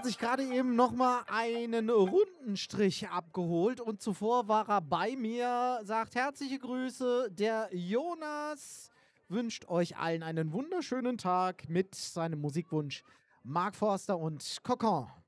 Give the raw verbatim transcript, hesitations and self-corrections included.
hat sich gerade eben nochmal einen Rundenstrich abgeholt und zuvor war er bei mir, sagt herzliche Grüße, der Jonas wünscht euch allen einen wunderschönen Tag mit seinem Musikwunsch Mark Forster und Cocon.